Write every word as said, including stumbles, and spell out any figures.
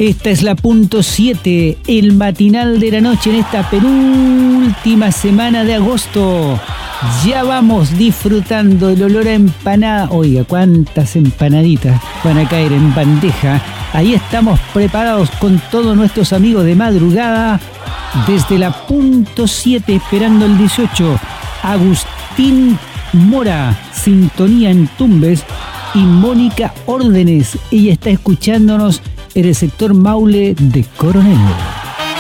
Esta es la punto siete, el matinal de la noche en esta penúltima semana de agosto. Ya vamos disfrutando el olor a empanada. Oiga, cuántas empanaditas van a caer en bandeja. Ahí estamos preparados con todos nuestros amigos de madrugada. Desde la punto siete, esperando el dieciocho, Agustín Mora, sintonía en Tumbes, y Mónica Órdenes. Ella está escuchándonos en el sector Maule de Coronel.